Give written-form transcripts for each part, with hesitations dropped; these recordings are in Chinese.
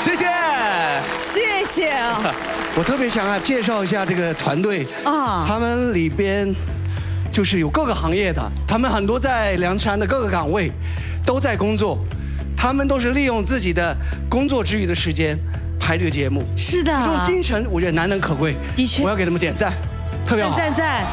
谢谢， 谢谢。 我特别想介绍一下这个团队啊，他们里边就是有各个行业的，他们很多在梁山的各个岗位都在工作，他们都是利用自己的工作之余的时间拍这个节目。 是的， 这种精神我觉得难能可贵， 的确， 我要给他们点赞，特别好。 赞。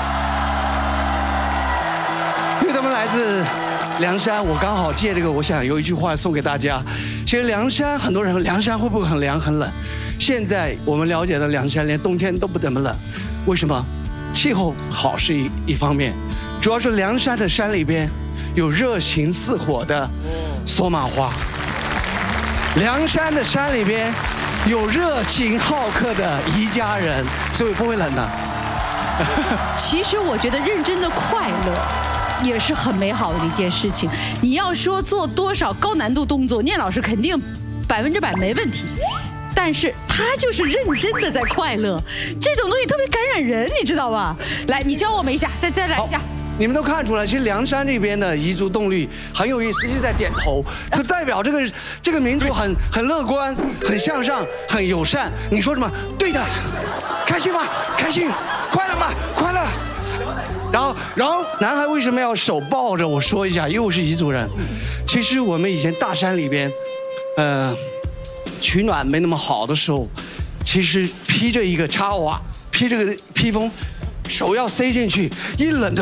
因为他们来自梁山，我刚好借这个，我想有一句话送给大家。其实梁山，很多人说梁山会不会很凉很冷？现在我们了解的梁山连冬天都不怎么冷，为什么？气候好是一方面，主要是梁山的山里边有热情似火的索马花，梁山的山里边有热情好客的宜家人，所以不会冷的。 其实我觉得认真的快乐也是很美好的一件事情。你要说做多少高难度动作，念老师肯定100%没问题，但是他就是认真的在快乐，这种东西特别感染人，你知道吧？来，你教我们一下，再来一下。 你们都看出来，其实梁山这边的彝族动力很有意思，一直在点头，就代表这个民族很乐观、很向上、很友善。你说什么？对的，开心吗？开心，快乐吗？快乐。然后男孩为什么要手抱着？我说一下，因为我是彝族人。其实我们以前大山里边，取暖没那么好的时候，其实披着一个插瓦，披这个披风。手要塞进去，一冷着。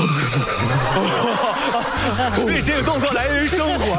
所以这个动作来源于生活。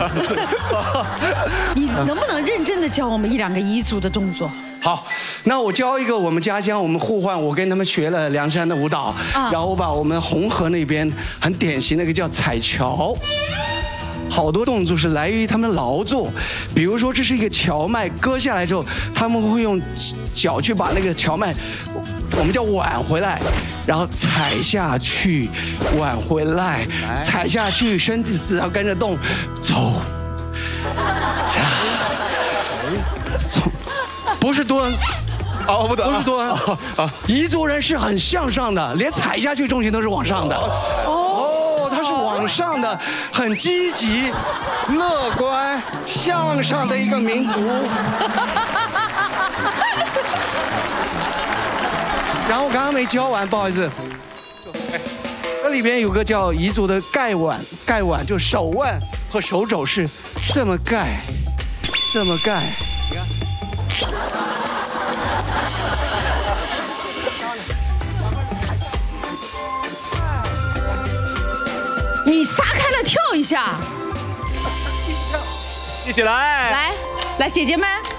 你能不能认真的教我们1-2个彝族的动作？ 好，那我教一个我们家乡，我们互换，我跟他们学了梁山的舞蹈，然后我把我们红河那边很典型的一个叫彩桥。好多动作是来源于他们劳作，比如说这是一个荞麦，割下来之后，他们会用脚去把那个荞麦，我们叫挽回来，然后踩下去，挽回来，踩下去，身体只要跟着动，走，踩，走，不是蹲。 哦，不是蹲啊！彝族人是很向上的，连踩下去重心都是往上的。他是往上的，很积极、乐观、向上的一个民族。然后我刚刚没教完，不好意思。这里边有个叫彝族的盖碗，盖碗就手腕和手肘是这么盖，这么盖。你看。 你撒开了跳一下， 一起来， 来，姐姐们。